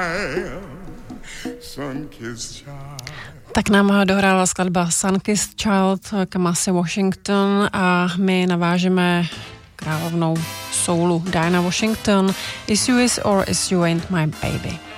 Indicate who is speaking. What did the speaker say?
Speaker 1: Tak nám dohrála skladba Sun-Kissed Child Kamasi Washington a my navážeme královnou soulu Dinah Washington. Is you is or is you ain't my baby.